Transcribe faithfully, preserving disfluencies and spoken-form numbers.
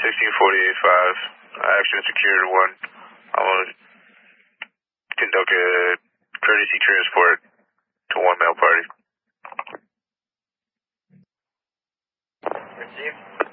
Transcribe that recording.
sixteen forty-eight five, action secured one. I want to conduct a courtesy transport to one male party. Received.